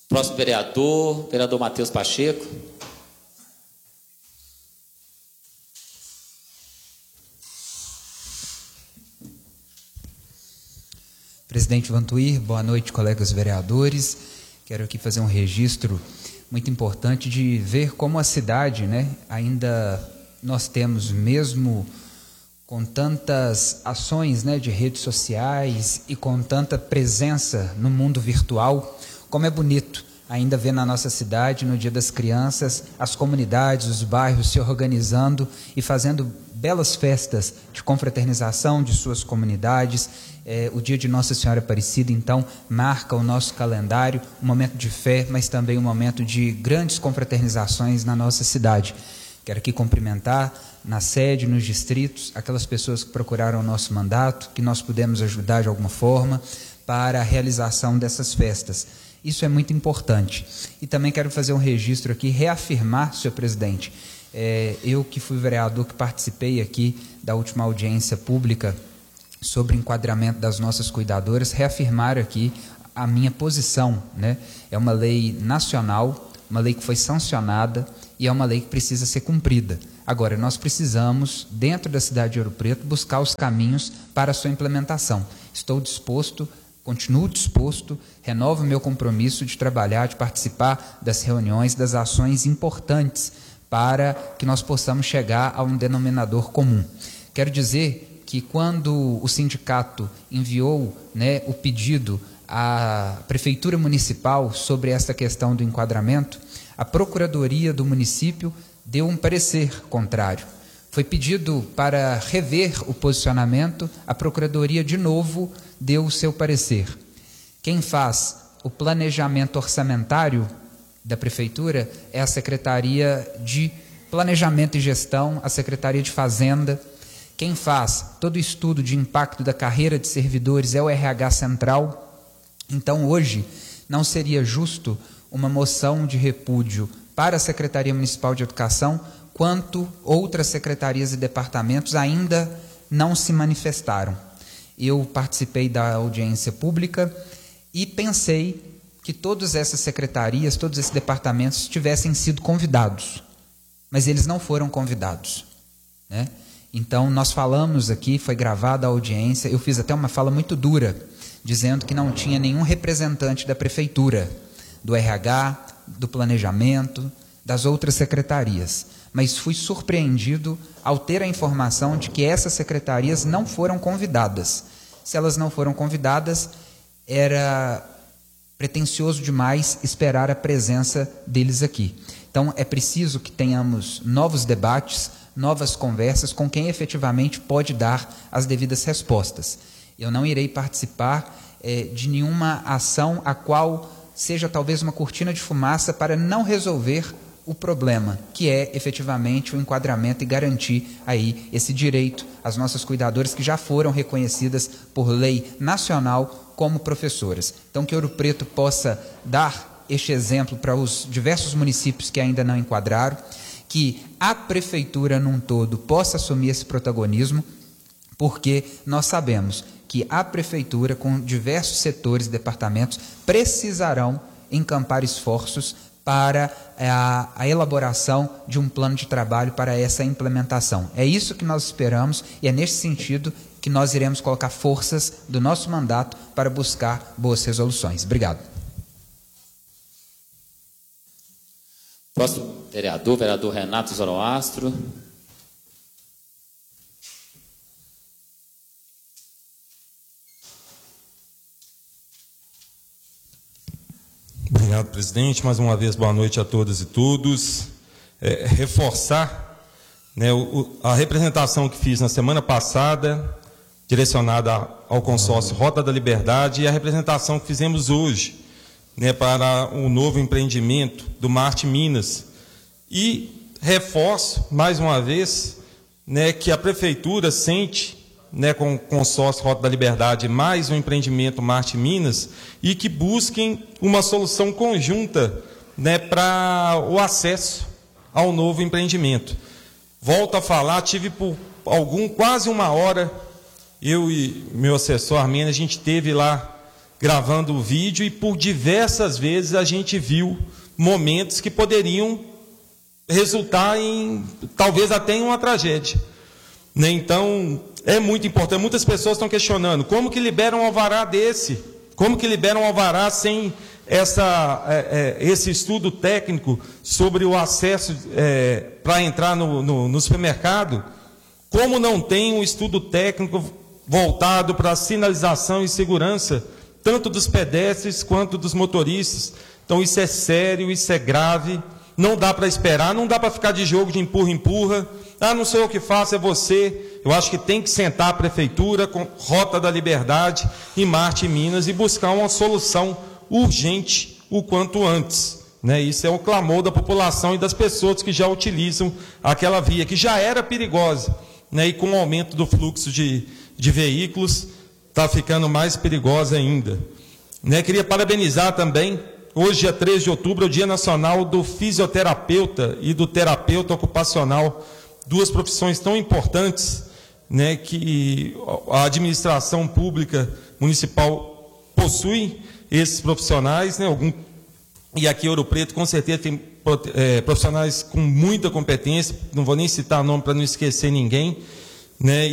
Próximo vereador, vereador Matheus Pacheco. Presidente Vantuir, boa noite, colegas vereadores. Quero aqui fazer um registro muito importante de ver como a cidade, ainda nós temos, mesmo com tantas ações, de redes sociais e com tanta presença no mundo virtual, como é bonito ainda ver na nossa cidade, no Dia das Crianças, as comunidades, os bairros se organizando e fazendo belas festas de confraternização de suas comunidades. O dia de Nossa Senhora Aparecida, então, marca o nosso calendário, um momento de fé, mas também um momento de grandes confraternizações na nossa cidade. Quero aqui cumprimentar na sede, nos distritos, aquelas pessoas que procuraram o nosso mandato, que nós pudemos ajudar de alguma forma para a realização dessas festas. Isso é muito importante. E também quero fazer um registro aqui, reafirmar, senhor presidente, eu que fui vereador, que participei aqui da última audiência pública sobre o enquadramento das nossas cuidadoras, reafirmar aqui a minha posição, É uma lei nacional, uma lei que foi sancionada e é uma lei que precisa ser cumprida. Agora, nós precisamos, dentro da cidade de Ouro Preto, buscar os caminhos para a sua implementação. Estou disposto, continuo disposto, renovo meu compromisso de trabalhar, de participar das reuniões, das ações importantes para que nós possamos chegar a um denominador comum. Quero dizer que quando o sindicato enviou, o pedido à Prefeitura Municipal sobre essa questão do enquadramento, a Procuradoria do município deu um parecer contrário. Foi pedido para rever o posicionamento, a Procuradoria de novo deu o seu parecer. Quem faz o planejamento orçamentário da Prefeitura é a Secretaria de Planejamento e Gestão, a Secretaria de Fazenda. Quem faz todo o estudo de impacto da carreira de servidores é o RH Central. Então, hoje, não seria justo uma moção de repúdio para a Secretaria Municipal de Educação, quanto outras secretarias e departamentos ainda não se manifestaram. Eu participei da audiência pública e pensei que todas essas secretarias, todos esses departamentos tivessem sido convidados, mas eles não foram convidados, Então, nós falamos aqui, foi gravada a audiência, eu fiz até uma fala muito dura, dizendo que não tinha nenhum representante da Prefeitura, do RH, do Planejamento, das outras secretarias. Mas fui surpreendido ao ter a informação de que essas secretarias não foram convidadas. Se elas não foram convidadas, era pretensioso demais esperar a presença deles aqui. Então, é preciso que tenhamos novos debates, novas conversas com quem efetivamente pode dar as devidas respostas. Eu não irei participar de nenhuma ação a qual seja talvez uma cortina de fumaça para não resolver o problema, que é efetivamente o enquadramento e garantir aí esse direito às nossas cuidadoras que já foram reconhecidas por lei nacional como professoras. Então, que Ouro Preto possa dar este exemplo para os diversos municípios que ainda não enquadraram, que a Prefeitura num todo possa assumir esse protagonismo, porque nós sabemos que a Prefeitura, com diversos setores e departamentos, precisarão encampar esforços para a elaboração de um plano de trabalho para essa implementação. É isso que nós esperamos e é nesse sentido que nós iremos colocar forças do nosso mandato para buscar boas resoluções. Obrigado. Próximo vereador Renato Zoroastro. Obrigado, presidente. Mais uma vez, boa noite a todas e todos. Reforçar a representação que fiz na semana passada, direcionada ao consórcio Rota da Liberdade, e a representação que fizemos hoje, para o novo empreendimento do Marte Minas. E reforço, mais uma vez, que a Prefeitura sente, com o consórcio Rota da Liberdade, mais um empreendimento Marte Minas, e que busquem uma solução conjunta para o acesso ao novo empreendimento. Volto a falar, tive por quase uma hora, eu e meu assessor Armênio, a gente esteve lá gravando o vídeo, e por diversas vezes a gente viu momentos que poderiam resultar em, talvez até em uma tragédia. Né? Então, é muito importante. Muitas pessoas estão questionando, como que liberam um alvará desse? Como que liberam um alvará sem esse estudo técnico sobre o acesso para entrar no supermercado? Como não tem um estudo técnico voltado para a sinalização e segurança, tanto dos pedestres quanto dos motoristas? Então, isso é sério, isso é grave. Não dá para esperar, não dá para ficar de jogo de empurra-empurra. Ah, não sou eu que faço, é você. Eu acho que tem que sentar a prefeitura com Rota da Liberdade e Marte Minas e buscar uma solução urgente o quanto antes. Né? Isso é o clamor da população e das pessoas que já utilizam aquela via, que já era perigosa. Né? E com o aumento do fluxo de veículos, está ficando mais perigosa ainda. Né? Queria parabenizar também, hoje, dia 13 de outubro, é o Dia Nacional do Fisioterapeuta e do Terapeuta Ocupacional, duas profissões tão importantes, né, que a administração pública municipal possui esses profissionais, né, e aqui em Ouro Preto, com certeza, tem profissionais com muita competência, não vou nem citar nome para não esquecer ninguém, né.